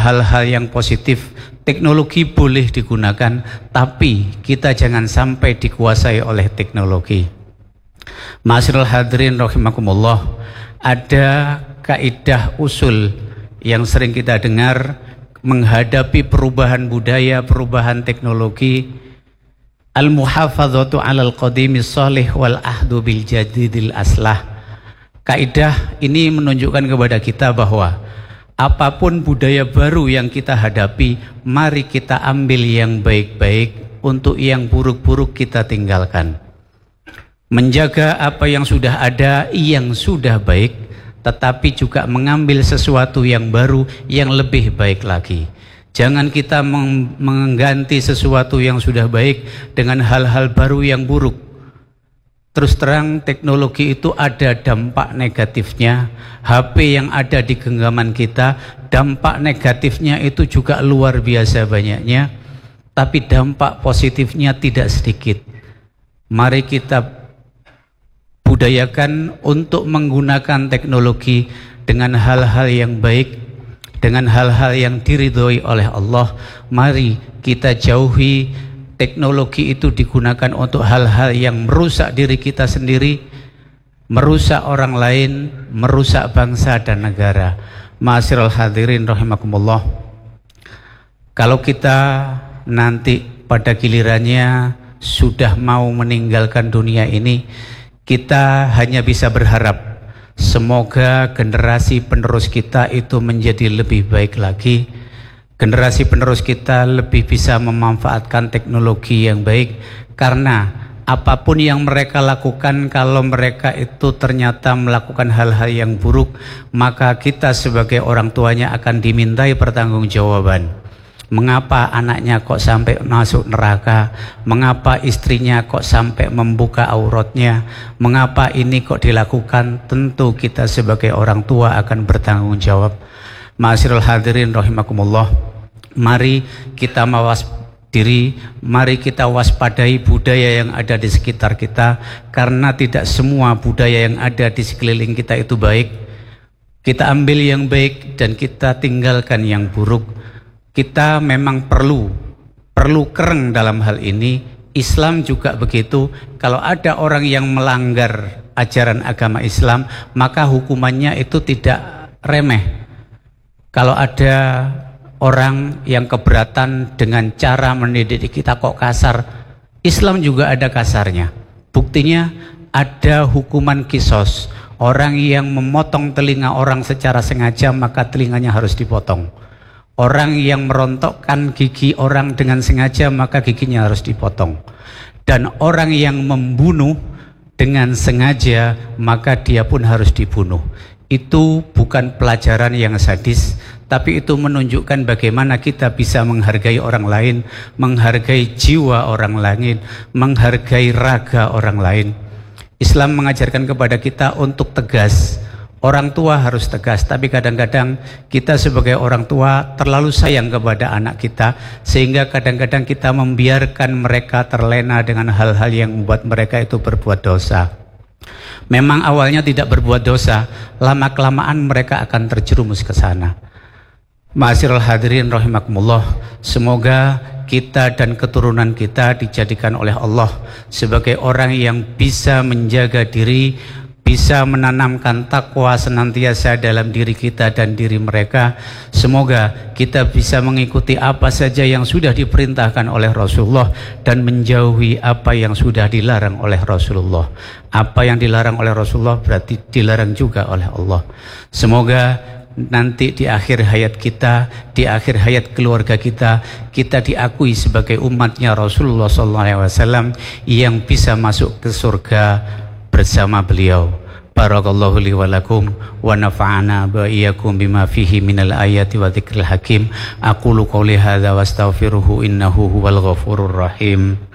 hal-hal yang positif. Teknologi boleh digunakan, tapi kita jangan sampai dikuasai oleh teknologi. Ma'asyiral hadirin rahimakumullah, ada kaidah usul yang sering kita dengar menghadapi perubahan budaya, perubahan teknologi. Al-muhafadzatu 'alal qadimis shalih wal ahdu bil jadidil aslah. Kaidah ini menunjukkan kepada kita bahwa apapun budaya baru yang kita hadapi, mari kita ambil yang baik-baik, untuk yang buruk-buruk kita tinggalkan. Menjaga apa yang sudah ada, yang sudah baik, tetapi juga mengambil sesuatu yang baru, yang lebih baik lagi. Jangan kita mengganti sesuatu yang sudah baik dengan hal-hal baru yang buruk. Terus terang, teknologi itu ada dampak negatifnya. HP yang ada di genggaman kita, dampak negatifnya itu juga luar biasa banyaknya, tapi dampak positifnya tidak sedikit. Mari kita budayakan untuk menggunakan teknologi dengan hal-hal yang baik, dengan hal-hal yang diridhoi oleh Allah. Mari kita jauhi teknologi itu digunakan untuk hal-hal yang merusak diri kita sendiri, merusak orang lain, merusak bangsa dan negara. Ma'asyiral hadirin rahimakumullah, kalau kita nanti pada gilirannya sudah mau meninggalkan dunia ini, kita hanya bisa berharap semoga generasi penerus kita itu menjadi lebih baik lagi. Generasi penerus kita lebih bisa memanfaatkan teknologi yang baik, karena apapun yang mereka lakukan, kalau mereka itu ternyata melakukan hal-hal yang buruk, maka kita sebagai orang tuanya akan dimintai pertanggungjawaban. Mengapa anaknya kok sampai masuk neraka? Mengapa istrinya kok sampai membuka auratnya? Mengapa ini kok dilakukan? Tentu kita sebagai orang tua akan bertanggung jawab. Ma'asyiral hadirin rahimakumullah, mari kita mawas diri, mari kita waspadai budaya yang ada di sekitar kita, karena tidak semua budaya yang ada di sekeliling kita itu baik. Kita ambil yang baik dan kita tinggalkan yang buruk. Kita memang perlu kereng dalam hal ini. Islam juga begitu. Kalau ada orang yang melanggar ajaran agama Islam, maka hukumannya itu tidak remeh. Kalau ada orang yang keberatan dengan cara mendidik kita kok kasar, Islam juga ada kasarnya. Buktinya ada hukuman kisos. Orang yang memotong telinga orang secara sengaja, maka telinganya harus dipotong. Orang yang merontokkan gigi orang dengan sengaja, maka giginya harus dipotong. Dan orang yang membunuh dengan sengaja, maka dia pun harus dibunuh. Itu bukan pelajaran yang sadis, tapi itu menunjukkan bagaimana kita bisa menghargai orang lain, menghargai jiwa orang lain, menghargai raga orang lain. Islam mengajarkan kepada kita untuk tegas. Orang tua harus tegas, tapi kadang-kadang kita sebagai orang tua terlalu sayang kepada anak kita, sehingga kadang-kadang kita membiarkan mereka terlena dengan hal-hal yang membuat mereka itu berbuat dosa. Memang awalnya tidak berbuat dosa, lama-kelamaan mereka akan terjerumus ke sana. Ma'asyiral hadirin rahimakumullah, semoga kita dan keturunan kita dijadikan oleh Allah sebagai orang yang bisa menjaga diri, bisa menanamkan takwa senantiasa dalam diri kita dan diri mereka. Semoga kita bisa mengikuti apa saja yang sudah diperintahkan oleh Rasulullah dan menjauhi apa yang sudah dilarang oleh Rasulullah. Apa yang dilarang oleh Rasulullah berarti dilarang juga oleh Allah. Semoga nanti di akhir hayat kita, di akhir hayat keluarga kita, kita diakui sebagai umatnya Rasulullah SAW yang bisa masuk ke surga bersama beliau. Barakallahu li wa lakum wa nafa'ana wa iyyakum bima fihi minal ayati wa dzikril hakim. Aqulu qouli hadza wa astaghfiruhu innahu huwal ghafurur rahim.